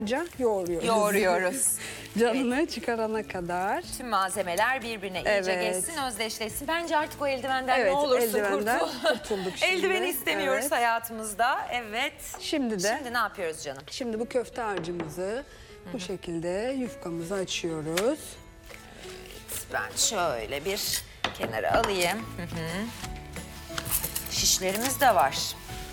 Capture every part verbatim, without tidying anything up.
yoğuruyoruz. Yoğuruyoruz. Canını evet. çıkarana kadar. Tüm malzemeler birbirine iyice Evet. geçsin, özdeşleşsin. Bence artık o eldivenden evet, ne olursun eldivenden kurtul. kurtulduk şimdi. Eldiveni istemiyoruz evet. hayatımızda. Evet. Şimdi de. Şimdi ne yapıyoruz canım? Şimdi bu köfte harcımızı Hı-hı. bu şekilde yufkamızı açıyoruz. Ben şöyle bir kenara alayım. Hı-hı. Şişlerimiz de var.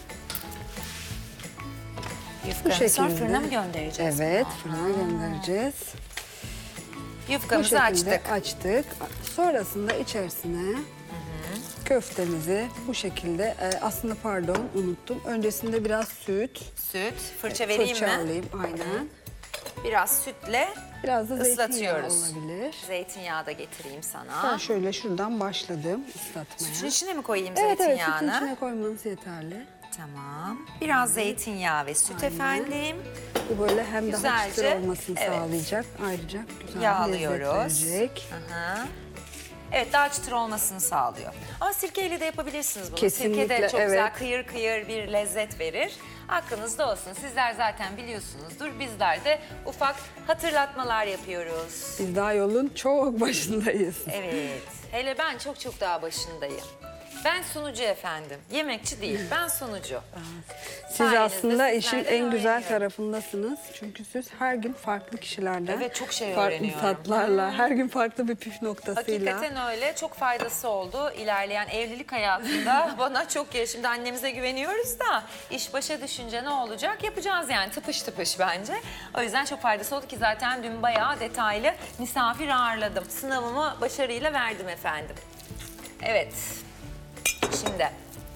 Yufkamızı sonra fırına mı göndereceğiz? Evet, buna? fırına göndereceğiz. Yufkamızı bu açtık. açtık. Sonrasında içerisine hı hı. köftemizi bu şekilde, aslında pardon unuttum. Öncesinde biraz süt. Süt, fırça vereyim fırça mi? alayım, aynen. Biraz sütle biraz da ıslatıyoruz. Zeytinyağı olabilir. Zeytinyağı da getireyim sana. Ben şöyle şuradan başladım ıslatmaya. Sütün içine mi koyayım evet, zeytinyağını? Evet, sütün içine koymanız yeterli. Tamam. Biraz zeytinyağı ve süt aynen. efendim. Bu böyle hem Güzelce, daha çıtır olmasını evet. sağlayacak. Ayrıca güzel yağlıyoruz. lezzet verecek. Aha. Evet, daha çıtır olmasını sağlıyor. Ama sirkeyle de yapabilirsiniz bunu. Kesinlikle, Sirke de çok evet. güzel kıyır kıyır bir lezzet verir. Aklınızda olsun. Sizler zaten biliyorsunuzdur. Bizler de ufak hatırlatmalar yapıyoruz. Biz daha yolun çok başındayız. Evet. Hele ben çok çok daha başındayım. Ben sunucu efendim. Yemekçi değil. Ben sunucu. Siz Sayenizde aslında işin en güzel tarafındasınız. Çünkü siz her gün farklı kişilerden, evet, çok şey farklı öğreniyorum. tatlarla, her gün farklı bir püf noktasıyla. Hakikaten öyle. Çok faydası oldu. İlerleyen evlilik hayatında bana çok iyi. Şimdi annemize güveniyoruz da iş başa düşünce ne olacak? Yapacağız yani tıpış tıpış bence. O yüzden çok faydası oldu ki zaten dün bayağı detaylı misafir ağırladım. Sınavımı başarıyla verdim efendim. Evet. Şimdi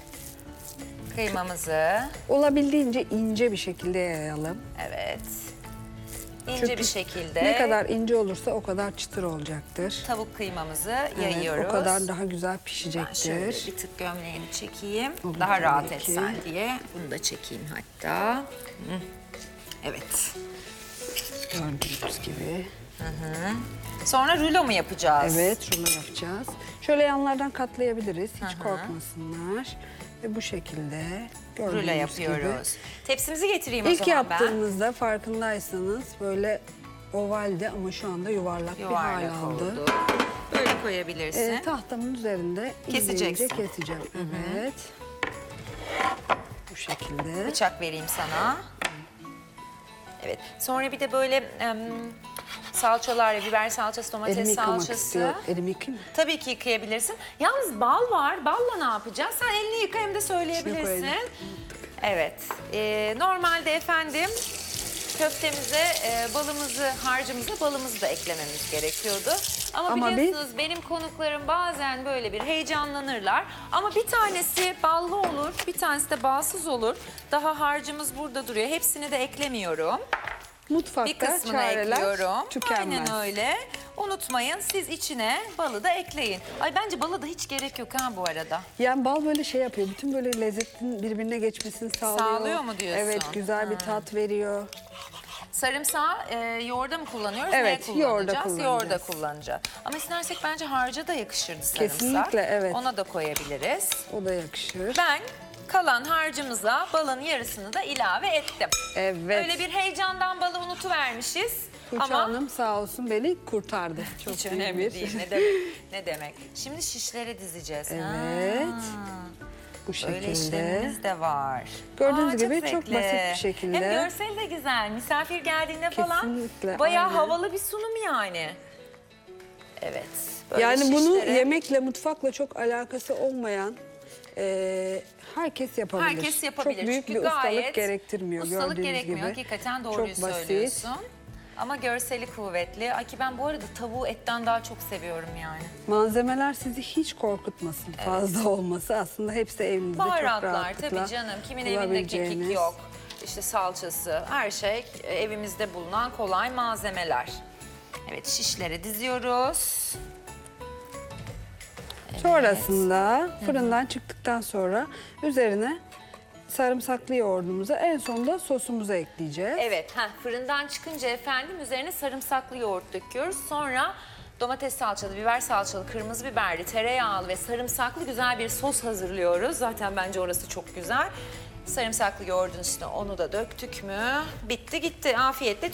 kıymamızı olabildiğince ince bir şekilde yayalım. Evet. İnce Çünkü bir şekilde. Ne kadar ince olursa o kadar çıtır olacaktır. Tavuk kıymamızı evet, yayıyoruz. O kadar daha güzel pişecektir. Ben şöyle bir tık gömleğini çekeyim. Olur, daha rahat ki. etsen diye. Bunu da çekeyim hatta. Evet. Gördüğünüz gibi. Hı hı. Sonra rulo mu yapacağız? Evet, rulo yapacağız. Şöyle yanlardan katlayabiliriz. Hiç hı hı. korkmasınlar. Ve bu şekilde gördüğünüz rulo yapıyoruz. Gibi. Tepsimizi getireyim İlk o zaman ben. İlk yaptığınızda farkındaysanız böyle ovaldi ama şu anda yuvarlak, yuvarlak bir hal aldı. Oldu. Böyle koyabilirsin. Ee, tahtamın üzerinde keseceksin. Keseceğim. Hı -hı. Evet. Bu şekilde. Bıçak vereyim sana. Evet. Sonra bir de böyle um, salçalar, biber salçası, domates Elimi salçası. Istiyor. Elimi yıkayayım mı? Tabii ki yıkayabilirsin. Yalnız bal var. Balla ne yapacağız? Sen elini yıka hem de söyleyebilirsin. Evet. Ee, normalde efendim köftemize e, balımızı, harcımıza balımızı da eklememiz gerekiyordu. Ama, Ama biliyorsunuz biz... benim konuklarım bazen böyle bir heyecanlanırlar. Ama bir tanesi ballı olur, bir tanesi de balsız olur. Daha harcımız burada duruyor. Hepsini de eklemiyorum. Mutfakta bir kısmını ekliyorum. Tükenmez. Aynen öyle. Unutmayın siz içine balı da ekleyin. Ay bence balı da hiç gerek yok ha bu arada. Yani bal böyle şey yapıyor. Bütün böyle lezzetin birbirine geçmesini sağlıyor. Sağlıyor mu diyorsun? Evet, güzel bir tat veriyor. Sarımsağı e, yoğurda mı kullanıyoruz? Evet, Neye yoğurda kullanacağız. Yoğurda kullanacağız. Ama istersek bence harca da yakışırdı sarımsak. Kesinlikle, evet. Ona da koyabiliriz. O da yakışır. Ben kalan harcımıza balın yarısını da ilave ettim. Evet. Öyle bir heyecandan balı unutuvermişiz. Tuğçe ama Hanım sağ olsun beni kurtardı. Çok hiç önemli bir... değil. Ne demek? Ne demek? Şimdi şişlere dizeceğiz. Evet. Ha. Bu şekilde. Öyle işlemimiz de var. Gördüğünüz Aa, gibi çok, çok basit bir şekilde. Hem görseli de güzel. Misafir geldiğinde Kesinlikle, falan bayağı aynen. havalı bir sunum yani. Evet. Yani şişlere... bunu yemekle, mutfakla çok alakası olmayan e, herkes yapabilir. Herkes yapabilir. Çok büyük Çünkü bir ustalık gayet gerektirmiyor. Ustalık gördüğünüz gerekmiyor. gibi. Hakikaten doğruyu çok basit. söylüyorsun. Ama görseli kuvvetli. Ay ki ben bu arada tavuğu etten daha çok seviyorum yani. Malzemeler sizi hiç korkutmasın. Evet. Fazla olması aslında hepsi evinizde Baharatlar, çok rahatlıkla tabii canım. Kimin evinde kekik yok. İşte salçası, her şey evimizde bulunan kolay malzemeler. Evet, şişlere diziyoruz. Evet. Sonrasında fırından Hı -hı. çıktıktan sonra üzerine sarımsaklı yoğurdumuzu en sonunda sosumuza ekleyeceğiz. Evet, heh, fırından çıkınca efendim üzerine sarımsaklı yoğurt döküyoruz. Sonra domates salçalı, biber salçalı, kırmızı biberli, tereyağlı ve sarımsaklı güzel bir sos hazırlıyoruz. Zaten bence orası çok güzel. Sarımsaklı yoğurdun üstüne onu da döktük mü? Bitti gitti. Afiyetle